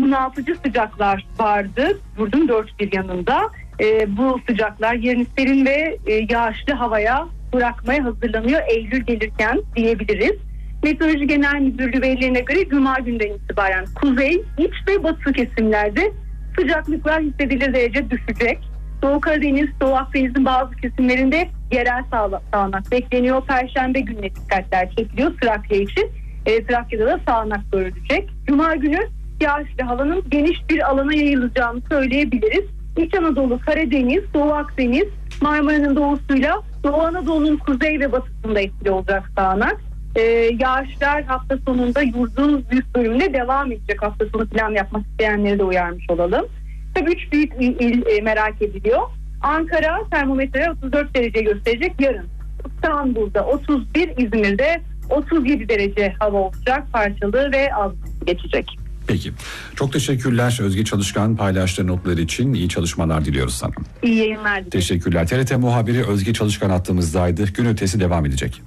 bunaltıcı sıcaklar vardı Burdun dört bir yanında. Bu sıcaklar yerini serin ve yağışlı havaya bırakmaya hazırlanıyor Eylül gelirken diyebiliriz. Meteoroloji Genel Müdürlüğü verilerine göre Cuma günden itibaren kuzey, iç ve batı kesimlerde sıcaklıklar hissedilir derece düşecek. Doğu Karadeniz, Doğu Akdeniz'in bazı kesimlerinde yerel sağanak bekleniyor. Perşembe gününe dikkatler çekiliyor Trakya için. Trakya'da da sağanak görülecek. Cuma günü yağışlı havanın geniş bir alana yayılacağını söyleyebiliriz. İç Anadolu, Karadeniz, Doğu Akdeniz, Marmara'nın doğusuyla Doğu Anadolu'nun kuzey ve batısında etkili olacak sağanak. Yağışlar hafta sonunda yurdun büyük bölümünde devam edecek. Hafta sonu plan yapmak isteyenleri de uyarmış olalım. Tabii 3 büyük il merak ediliyor. Ankara termometre 34 derece gösterecek yarın. İstanbul'da 31, İzmir'de 37 derece hava olacak, parçalı ve az geçecek. Peki. Çok teşekkürler Özge Çalışkan paylaştığı notları için. İyi çalışmalar diliyoruz sana. İyi yayınlar diliyorum. Teşekkürler. TRT muhabiri Özge Çalışkan hattımızdaydı. Gün ötesi devam edecek.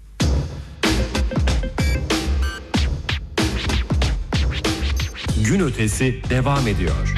Gün ötesi devam ediyor.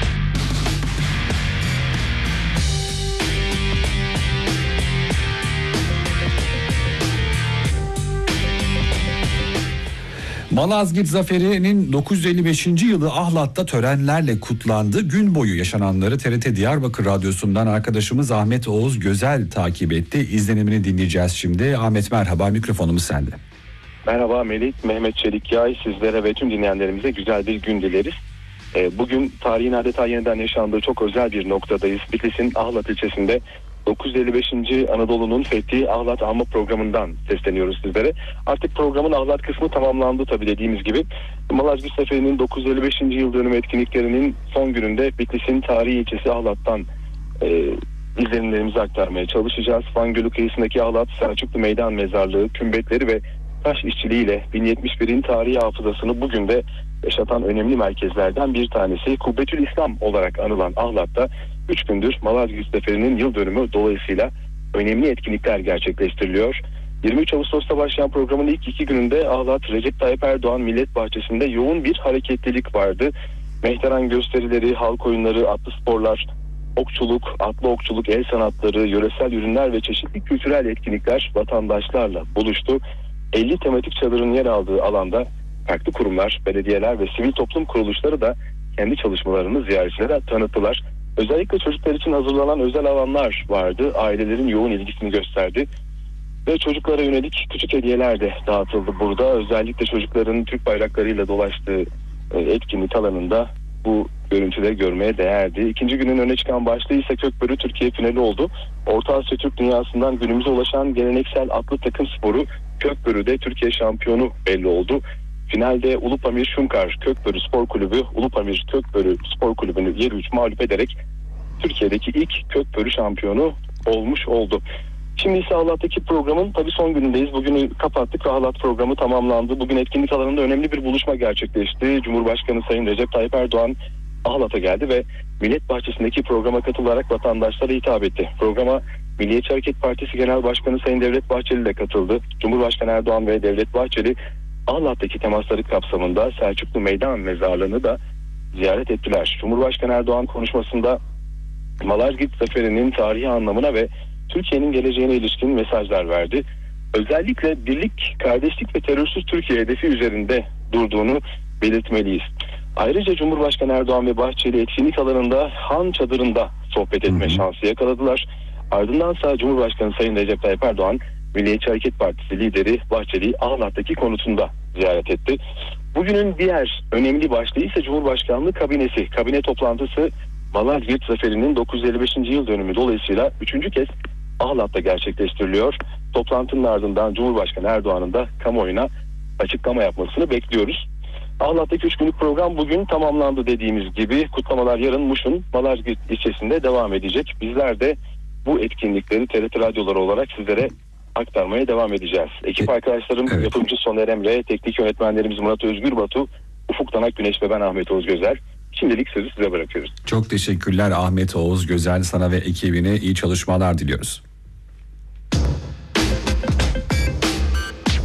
Malazgirt Zaferi'nin 955. yılı Ahlat'ta törenlerle kutlandı. Gün boyu yaşananları TRT Diyarbakır Radyosu'ndan arkadaşımız Ahmet Oğuz Gözel takip etti. İzlenimini dinleyeceğiz şimdi. Ahmet merhaba, mikrofonumuz sende. Merhaba Melik, Mehmet Çelikyay, sizlere ve tüm dinleyenlerimize güzel bir gün dileriz. Bugün tarihin adeta yeniden yaşandığı çok özel bir noktadayız. Bitlis'in Ahlat ilçesinde 955. Anadolu'nun fethi Ahlat Anma programından sesleniyoruz sizlere. Artık programın Ahlat kısmı tamamlandı tabii dediğimiz gibi. Malazgirt Zaferi'nin 955. yıl dönümü etkinliklerinin son gününde Bitlis'in tarihi ilçesi Ahlat'tan izlenimlerimizi aktarmaya çalışacağız. Van Gölü kıyısındaki Ahlat, Selçuklu Meydan Mezarlığı, kümbetleri ve taş işçiliğiyle 1071'in tarihi hafızasını bugün de yaşatan önemli merkezlerden bir tanesi. Kubbetül İslam olarak anılan Ahlat'ta 3 gündür Malazgirt Zaferi'nin yıl dönümü dolayısıyla önemli etkinlikler gerçekleştiriliyor. 23 Ağustos'ta başlayan programın ilk 2 gününde Ahlat Recep Tayyip Erdoğan Millet Bahçesi'nde yoğun bir hareketlilik vardı. Mehteran gösterileri, halk oyunları, atlı sporlar, okçuluk, atlı okçuluk, el sanatları, yöresel ürünler ve çeşitli kültürel etkinlikler vatandaşlarla buluştu. 50 tematik çadırın yer aldığı alanda farklı kurumlar, belediyeler ve sivil toplum kuruluşları da kendi çalışmalarını ziyaretçilere tanıttılar. Özellikle çocuklar için hazırlanan özel alanlar vardı. Ailelerin yoğun ilgisini gösterdi. Ve çocuklara yönelik küçük hediyeler de dağıtıldı burada. Özellikle çocukların Türk bayraklarıyla dolaştığı etkinlik alanında bu görüntüleri görmeye değerdi. İkinci günün öne çıkan başlığı ise Kökbörü Türkiye finali oldu. Orta Asya Türk dünyasından günümüze ulaşan geleneksel atlı takım sporu Kökbörü'de Türkiye şampiyonu belli oldu. Finalde Ulupamir Şunkar Kökbörü Spor Kulübü Ulupamir Kökbörü Spor Kulübü'nü 7-3 mağlup ederek Türkiye'deki ilk Kökbörü şampiyonu olmuş oldu. Şimdi ise Ahlat'taki programın tabii son günündeyiz. Bugünü kapattık ve Ahlat programı tamamlandı. Bugün etkinlik alanında önemli bir buluşma gerçekleşti. Cumhurbaşkanı Sayın Recep Tayyip Erdoğan Ahlat'a geldi ve Millet Bahçesi'ndeki programa katılarak vatandaşlara hitap etti. Programa Milliyetçi Hareket Partisi Genel Başkanı Sayın Devlet Bahçeli de katıldı. Cumhurbaşkanı Erdoğan ve Devlet Bahçeli Ahlat'taki temasları kapsamında Selçuklu Meydan Mezarlığı'nı da ziyaret ettiler. Cumhurbaşkanı Erdoğan konuşmasında Malazgirt Zaferi'nin tarihi anlamına ve Türkiye'nin geleceğine ilişkin mesajlar verdi. Özellikle birlik, kardeşlik ve terörsüz Türkiye hedefi üzerinde durduğunu belirtmeliyiz. Ayrıca Cumhurbaşkanı Erdoğan ve Bahçeli etkinlik alanında Han Çadırı'nda sohbet etme şansı yakaladılar. Ardındansa Cumhurbaşkanı Sayın Recep Tayyip Erdoğan, Milliyetçi Hareket Partisi lideri Bahçeli'yi Ahlat'taki konutunda ziyaret etti. Bugünün diğer önemli başlığı ise Cumhurbaşkanlığı kabinesi. Kabine toplantısı Malazgirt Zaferi'nin 955. yıl dönümü dolayısıyla 3. kez Ahlat'ta gerçekleştiriliyor. Toplantının ardından Cumhurbaşkanı Erdoğan'ın da kamuoyuna açıklama yapmasını bekliyoruz. Ahlat'taki 3 günlük program bugün tamamlandı dediğimiz gibi. Kutlamalar yarın Muş'un Malazgirt ilçesinde devam edecek. Bizler de bu etkinlikleri TRT Radyoları olarak sizlere aktarmaya devam edeceğiz. Ekip arkadaşlarım, evet. Yapımcı Soner Emre, teknik yönetmenlerimiz Murat Özgür Batu, Ufuk Tanak Güneş ve ben Ahmet Oğuz Gözel. Şimdilik sözü size bırakıyoruz. Çok teşekkürler Ahmet Oğuz Gözel, sana ve ekibine iyi çalışmalar diliyoruz.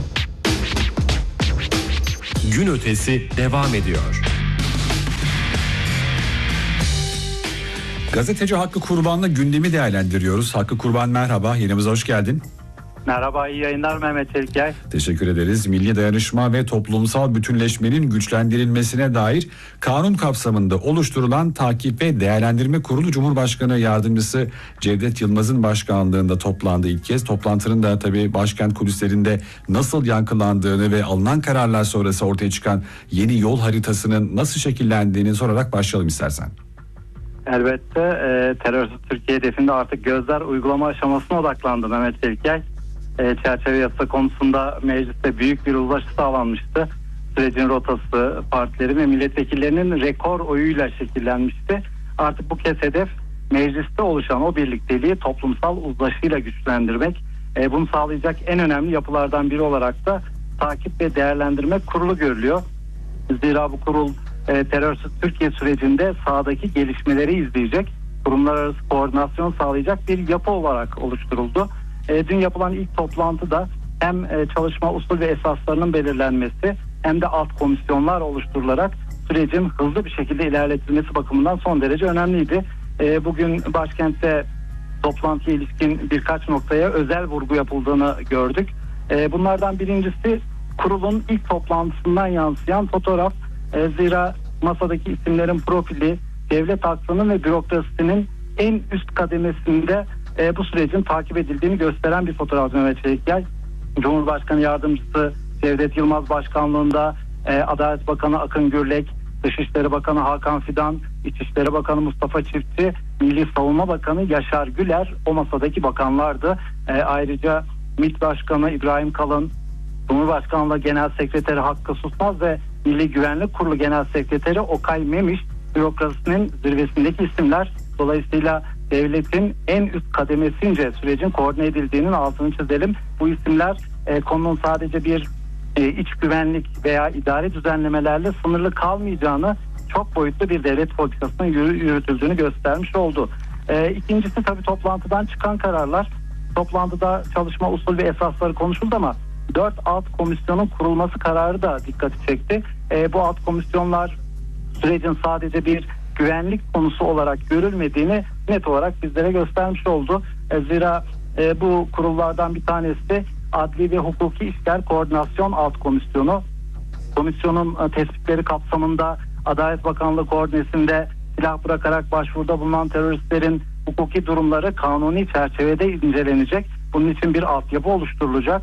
Gün ötesi devam ediyor. Gazeteci Hakkı Kurban'la gündemi değerlendiriyoruz. Hakkı Kurban merhaba, yayınımıza hoş geldin. Merhaba, iyi yayınlar Mehmet Çelikyay. Teşekkür ederiz. Milli dayanışma ve toplumsal bütünleşmenin güçlendirilmesine dair kanun kapsamında oluşturulan Takip ve Değerlendirme Kurulu Cumhurbaşkanı Yardımcısı Cevdet Yılmaz'ın başkanlığında toplandı ilk kez. Toplantının da tabii başkent kulislerinde nasıl yankılandığını ve alınan kararlar sonrası ortaya çıkan yeni yol haritasının nasıl şekillendiğini sorarak başlayalım istersen. Elbette terörsüz Türkiye hedefinde artık gözler uygulama aşamasına odaklandı Mehmet Çelikyay. Çerçeve yasa konusunda mecliste büyük bir uzlaşı sağlanmıştı. Sürecin rotası partileri ve milletvekillerinin rekor oyuyla şekillenmişti. Artık bu kez hedef mecliste oluşan o birlikteliği toplumsal uzlaşıyla güçlendirmek. Bunu sağlayacak en önemli yapılardan biri olarak da Takip ve Değerlendirme Kurulu görülüyor. Zira bu kurul terörsüz Türkiye sürecinde sahadaki gelişmeleri izleyecek, kurumlar arası koordinasyon sağlayacak bir yapı olarak oluşturuldu. Dün yapılan ilk toplantıda hem çalışma usul ve esaslarının belirlenmesi hem de alt komisyonlar oluşturularak sürecin hızlı bir şekilde ilerletilmesi bakımından son derece önemliydi. Bugün başkentte toplantıya ilişkin birkaç noktaya özel vurgu yapıldığını gördük. Bunlardan birincisi kurulun ilk toplantısından yansıyan fotoğraf. Zira masadaki isimlerin profili devlet aklının ve bürokrasisinin en üst kademesinde bu sürecin takip edildiğini gösteren bir fotoğraf Mehmet Çelikyay. Cumhurbaşkanı Yardımcısı Cevdet Yılmaz başkanlığında Adalet Bakanı Akın Gürlek, Dışişleri Bakanı Hakan Fidan, İçişleri Bakanı Mustafa Çiftçi, Milli Savunma Bakanı Yaşar Güler o masadaki bakanlardı. Ayrıca MİT Başkanı İbrahim Kalın, Cumhurbaşkanlığı Genel Sekreteri Hakkı Susmaz ve Milli Güvenlik Kurulu Genel Sekreteri Okay Memiş bürokrasinin zirvesindeki isimler. Dolayısıyla devletin en üst kademesince sürecin koordine edildiğinin altını çizelim. Bu isimler konunun sadece bir iç güvenlik veya idari düzenlemelerle sınırlı kalmayacağını, çok boyutlu bir devlet politikasının yürütüldüğünü göstermiş oldu. İkincisi tabii toplantıdan çıkan kararlar. Toplantıda çalışma usul ve esasları konuşuldu ama 4 alt komisyonun kurulması kararı da dikkati çekti. Bu alt komisyonlar sürecin sadece bir güvenlik konusu olarak görülmediğini net olarak bizlere göstermiş oldu. Zira bu kurullardan bir tanesi Adli ve Hukuki İşler Koordinasyon Alt Komisyonu. Komisyonun tespitleri kapsamında Adalet Bakanlığı koordinesinde silah bırakarak başvuruda bulunan teröristlerin hukuki durumları kanuni çerçevede incelenecek. Bunun için bir altyapı oluşturulacak.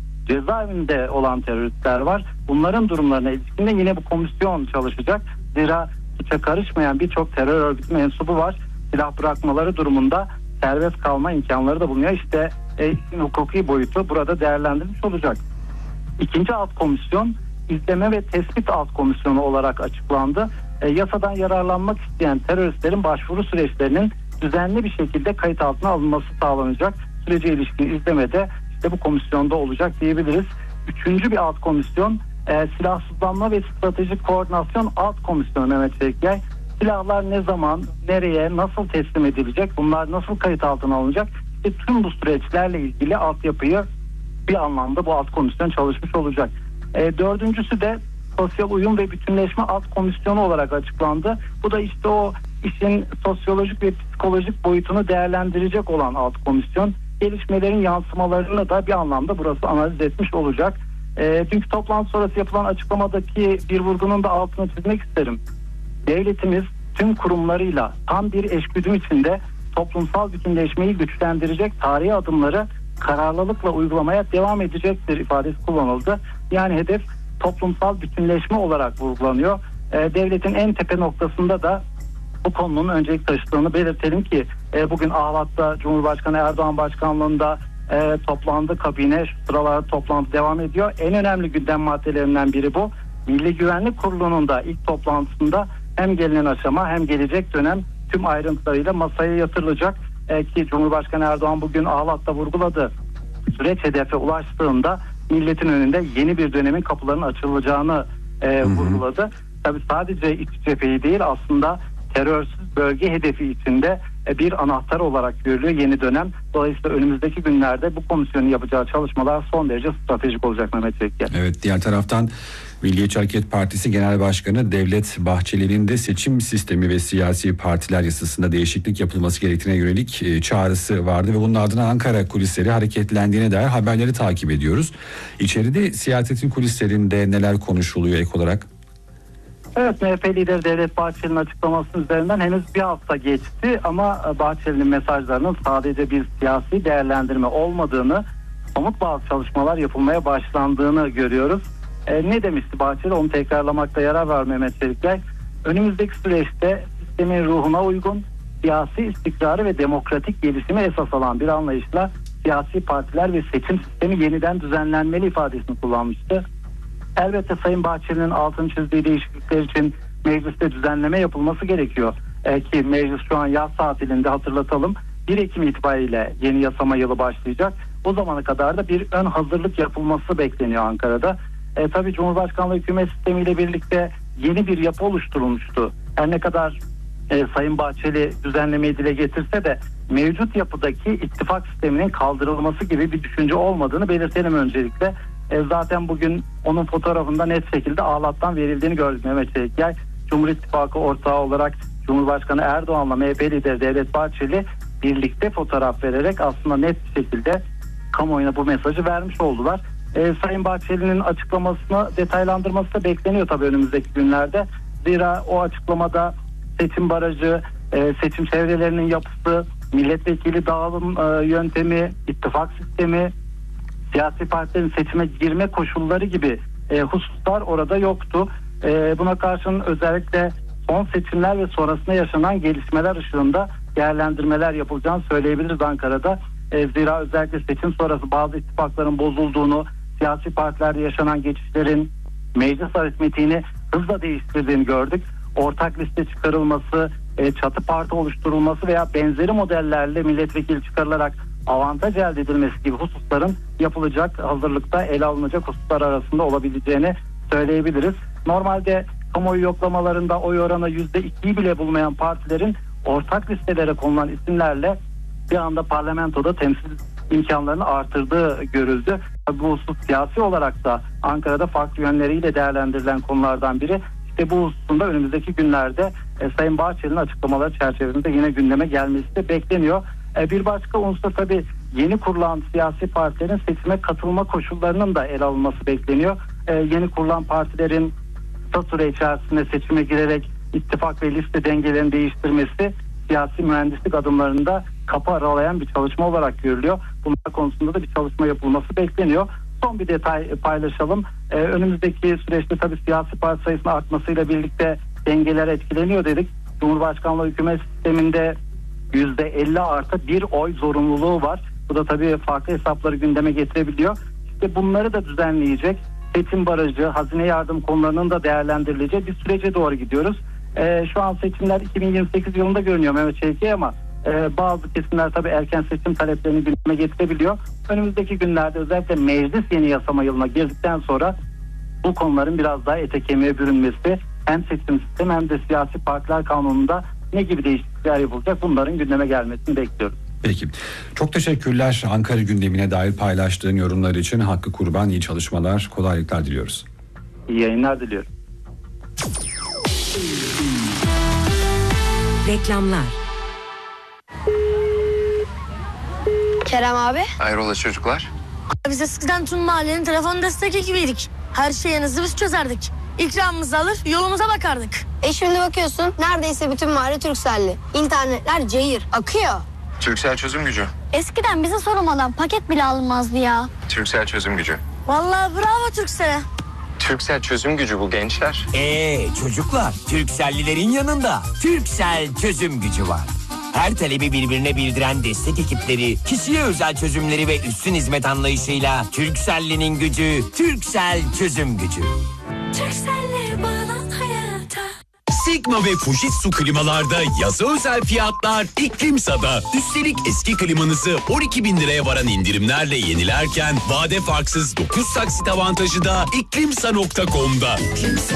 Cezaevinde olan teröristler var. Bunların durumlarına ilişkin de yine bu komisyon çalışacak. Zira suça karışmayan birçok terör örgütü mensubu var. Silah bırakmaları durumunda serbest kalma imkanları da bulunuyor. İşte hukuki boyutu burada değerlendirilmiş olacak. İkinci alt komisyon izleme ve tespit alt komisyonu olarak açıklandı. Yasadan yararlanmak isteyen teröristlerin başvuru süreçlerinin düzenli bir şekilde kayıt altına alınması sağlanacak. Sürece ilişkin izlemede işte bu komisyonda olacak diyebiliriz. Üçüncü bir alt komisyon silahsızlanma ve stratejik koordinasyon alt komisyonu Mehmet Çelikyay. Silahlar ne zaman, nereye, nasıl teslim edilecek, bunlar nasıl kayıt altına alınacak? İşte tüm bu süreçlerle ilgili altyapıyı bir anlamda bu alt komisyon çalışmış olacak. Dördüncüsü de sosyal uyum ve bütünleşme alt komisyonu olarak açıklandı. Bu da işte o işin sosyolojik ve psikolojik boyutunu değerlendirecek olan alt komisyon. Gelişmelerin yansımalarını da bir anlamda burası analiz etmiş olacak. Dünkü toplantı sonrası yapılan açıklamadaki bir vurgunun da altını çizmek isterim. Devletimiz tüm kurumlarıyla tam bir eşgüdüm içinde toplumsal bütünleşmeyi güçlendirecek tarihi adımları kararlılıkla uygulamaya devam edecektir ifadesi kullanıldı. Yani hedef toplumsal bütünleşme olarak vurgulanıyor. Devletin en tepe noktasında da bu konunun öncelik taşıdığını belirtelim ki bugün Ahlat'ta Cumhurbaşkanı Erdoğan başkanlığında toplandı kabine, şu sıralarda toplantı devam ediyor. En önemli gündem maddelerinden biri bu. Milli Güvenlik Kurulu'nun da ilk toplantısında hem gelinen aşama hem gelecek dönem tüm ayrıntılarıyla masaya yatırılacak ki Cumhurbaşkanı Erdoğan bugün Ahlat'ta vurguladı. Süreç hedefe ulaştığında milletin önünde yeni bir dönemin kapılarının açılacağını vurguladı. Tabii sadece iç cepheyi değil, aslında terörsüz bölge hedefi içinde bir anahtar olarak görülüyor yeni dönem. Dolayısıyla önümüzdeki günlerde bu komisyonun yapacağı çalışmalar son derece stratejik olacak Mehmet Çelikyay. Evet, diğer taraftan Milliyetçi Hareket Partisi Genel Başkanı Devlet Bahçeli'nin de seçim sistemi ve siyasi partiler yasasında değişiklik yapılması gerektiğine yönelik çağrısı vardı ve bunun ardından Ankara kulisleri hareketlendiğine dair haberleri takip ediyoruz. İçeride siyasetin kulislerinde neler konuşuluyor ek olarak? Evet, MHP lideri Devlet Bahçeli'nin açıklamasının üzerinden henüz bir hafta geçti ama Bahçeli'nin mesajlarının sadece bir siyasi değerlendirme olmadığını, somut bazı çalışmalar yapılmaya başlandığını görüyoruz. Ne demişti Bahçeli? Onu tekrarlamakta yarar var Mehmet Çelik Yay. Önümüzdeki süreçte sistemin ruhuna uygun, siyasi istikrarı ve demokratik gelişimi esas alan bir anlayışla siyasi partiler ve seçim sistemi yeniden düzenlenmeli ifadesini kullanmıştı. Elbette Sayın Bahçeli'nin altını çizdiği değişiklikler için mecliste düzenleme yapılması gerekiyor. Ki meclis şu an yaz tatilinde, hatırlatalım. 1 Ekim itibariyle yeni yasama yılı başlayacak. O zamana kadar da bir ön hazırlık yapılması bekleniyor Ankara'da. Tabii Cumhurbaşkanlığı hükümet sistemiyle birlikte yeni bir yapı oluşturulmuştu. Her ne kadar Sayın Bahçeli düzenlemeyi dile getirse de mevcut yapıdaki ittifak sisteminin kaldırılması gibi bir düşünce olmadığını belirtelim öncelikle. Zaten bugün onun fotoğrafında net şekilde ağlattan verildiğini gördük Mehmet Çelik Yay. Cumhur İttifakı ortağı olarak Cumhurbaşkanı Erdoğan'la MHP lideri Devlet Bahçeli birlikte fotoğraf vererek aslında net bir şekilde kamuoyuna bu mesajı vermiş oldular. Sayın Bahçeli'nin açıklamasını detaylandırması da bekleniyor tabii önümüzdeki günlerde. Zira o açıklamada seçim barajı, seçim çevrelerinin yapısı, milletvekili dağılım yöntemi, ittifak sistemi, siyasi partilerin seçime girme koşulları gibi hususlar orada yoktu. Buna karşın özellikle son seçimler ve sonrasında yaşanan gelişmeler ışığında değerlendirmeler yapılacağını söyleyebiliriz Ankara'da. Zira özellikle seçim sonrası bazı ittifakların bozulduğunu, siyasi partilerde yaşanan geçişlerin meclis aritmetiğini hızla değiştirdiğini gördük. Ortak liste çıkarılması, çatı parti oluşturulması veya benzeri modellerle milletvekili çıkarılarak avantaj elde edilmesi gibi hususların yapılacak, hazırlıkta ele alınacak hususlar arasında olabileceğini söyleyebiliriz. Normalde kamuoyu yoklamalarında oy oranı %2'yi bile bulmayan partilerin ortak listelere konulan isimlerle bir anda parlamentoda temsil imkanlarını artırdığı görüldü. Bu husus siyasi olarak da Ankara'da farklı yönleriyle değerlendirilen konulardan biri. İşte bu hususunda önümüzdeki günlerde Sayın Bahçeli'nin açıklamaları çerçevesinde yine gündeme gelmesi de bekleniyor. Bir başka unsur tabii yeni kurulan siyasi partilerin seçime katılma koşullarının da ele alınması bekleniyor. Yeni kurulan partilerin kısa süre içerisinde seçime girerek ittifak ve liste dengelerini değiştirmesi siyasi mühendislik adımlarında kapı aralayan bir çalışma olarak görülüyor. Bunlar konusunda da bir çalışma yapılması bekleniyor. Son bir detay paylaşalım. Önümüzdeki süreçte tabii siyasi parti sayısının artmasıyla birlikte dengeler etkileniyor dedik. Cumhurbaşkanlığı hükümet sisteminde %50 artı bir oy zorunluluğu var. Bu da tabii farklı hesapları gündeme getirebiliyor. İşte bunları da düzenleyecek seçim barajı, hazine yardım konularının da değerlendirileceği bir sürece doğru gidiyoruz. Şu an seçimler 2028 yılında görünüyor Mehmet Çelik Yay ama bazı kesimler tabii erken seçim taleplerini gündeme getirebiliyor. Önümüzdeki günlerde özellikle meclis yeni yasama yılına girdikten sonra bu konuların biraz daha ete kemiğe bürünmesi, hem seçim sistemi hem de siyasi partiler kanununda ne gibi değişiklikler yapılacak, bunların gündeme gelmesini bekliyoruz. Peki. Çok teşekkürler Ankara gündemine dair paylaştığın yorumlar için. Hakkı kurban, iyi çalışmalar, kolaylıklar diliyoruz. İyi yayınlar diliyorum. Reklamlar. Kerem abi. Hayrola çocuklar? Biz eskiden tüm mahallenin telefon destek ekibiydik. Her şeyinizi biz çözerdik. İkramımızı alır yolumuza bakardık. Şimdi bakıyorsun neredeyse bütün mahalle Turkcell'li. İnternetler cayır akıyor. Turkcell çözüm gücü. Eskiden bize sormadan paket bile alınmazdı ya. Turkcell çözüm gücü. Vallahi bravo Turkcell'e. Turkcell çözüm gücü bu gençler. Çocuklar, Turkcell'lilerin yanında Turkcell çözüm gücü var. Her talebi birbirine bildiren destek ekipleri, kişiye özel çözümleri ve üstün hizmet anlayışıyla Turkcell'linin gücü, Turkcell çözüm gücü. Turkcell'le bağlan hayata. Sigma ve Fujitsu klimalarda yazı özel fiyatlar İklimsa'da. Üstelik eski klimanızı 12.000 liraya varan indirimlerle yenilerken vade farksız 9 taksit avantajı da iklimsa.com'da. İklimsa.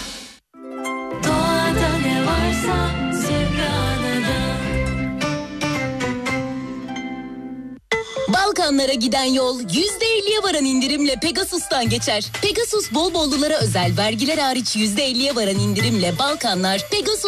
Doğada ne varsa Sübhana'da. Balkanlara giden yol %50'ye varan indirimle Pegasus'tan geçer. Pegasus bol bollulara özel vergiler hariç %50'ye varan indirimle Balkanlar Pegasus